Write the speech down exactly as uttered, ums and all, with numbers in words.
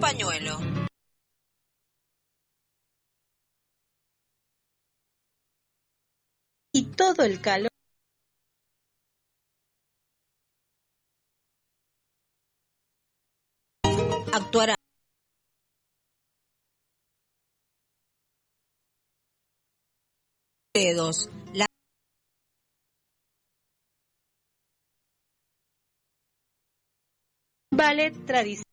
pañuelo. Y todo el calor Actuará. Dedos. La ballet tradicional